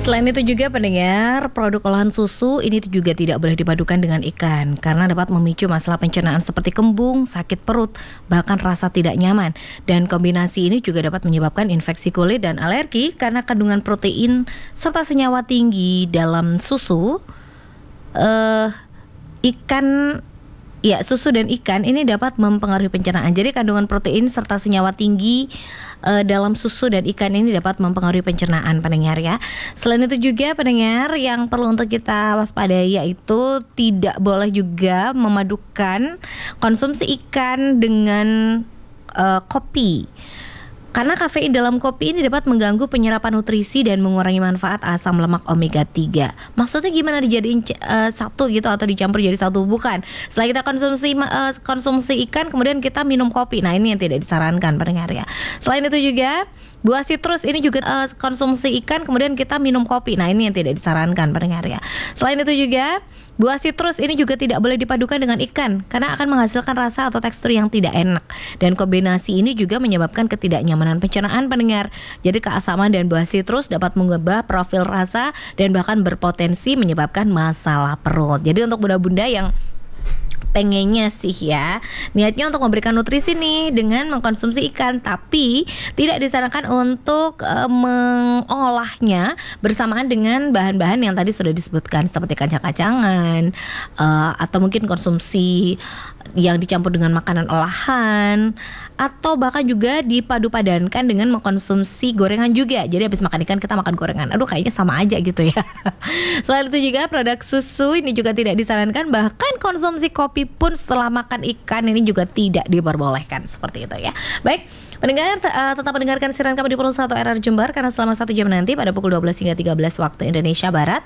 Selain itu juga pendengar, produk olahan susu ini juga tidak boleh dipadukan dengan ikan karena dapat memicu masalah pencernaan seperti kembung, sakit perut, bahkan rasa tidak nyaman. Dan kombinasi ini juga dapat menyebabkan infeksi kulit dan alergi karena kandungan protein serta senyawa tinggi dalam susu. Susu dan ikan ini dapat mempengaruhi pencernaan. Jadi kandungan protein serta senyawa tinggi dalam susu dan ikan ini dapat mempengaruhi pencernaan pendengar ya. Selain itu juga pendengar yang perlu untuk kita waspadai yaitu tidak boleh juga memadukan konsumsi ikan dengan kopi. Karena kafein dalam kopi ini dapat mengganggu penyerapan nutrisi dan mengurangi manfaat asam lemak omega 3. Maksudnya gimana dijadiin satu gitu atau dicampur jadi satu? Bukan. Setelah kita konsumsi ikan kemudian kita minum kopi. Nah, ini yang tidak disarankan pendengar ya. Selain itu juga buah sitrus ini juga konsumsi ikan kemudian kita minum kopi. Nah, ini yang tidak disarankan pendengar ya. Selain itu juga buah sitrus ini juga tidak boleh dipadukan dengan ikan karena akan menghasilkan rasa atau tekstur yang tidak enak. Dan kombinasi ini juga menyebabkan ketidaknyamanan pencernaan pendengar. Jadi keasaman dan buah sitrus dapat mengubah profil rasa dan bahkan berpotensi menyebabkan masalah perut. Jadi untuk bunda-bunda yang pengennya sih ya niatnya untuk memberikan nutrisi nih dengan mengkonsumsi ikan, tapi tidak disarankan untuk mengolahnya bersamaan dengan bahan-bahan yang tadi sudah disebutkan seperti kacang-kacangan atau mungkin konsumsi yang dicampur dengan makanan olahan atau bahkan juga dipadu-padankan dengan mengkonsumsi gorengan juga. Jadi habis makan ikan kita makan gorengan. Aduh kayaknya sama aja gitu ya. Selain itu juga produk susu ini juga tidak disarankan. Bahkan konsumsi kopi pun setelah makan ikan ini juga tidak diperbolehkan. Seperti itu ya. Baik, pendengar tetap mendengarkan siaran kami di Pukul 1 RR Jember karena selama 1 jam nanti pada pukul 12 hingga 13 waktu Indonesia Barat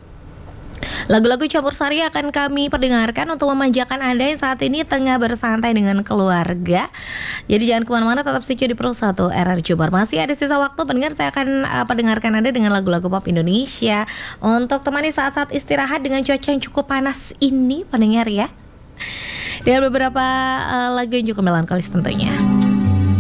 lagu-lagu campur sari akan kami perdengarkan untuk memanjakan Anda yang saat ini tengah bersantai dengan keluarga. Jadi jangan kemana-mana, tetap stay di Pukul 1 RR Jember. Masih ada sisa waktu pendengar, saya akan perdengarkan Anda dengan lagu-lagu pop Indonesia untuk temani saat-saat istirahat dengan cuaca yang cukup panas ini pendengar ya. Dengan beberapa lagu yang cukup melankolis tentunya.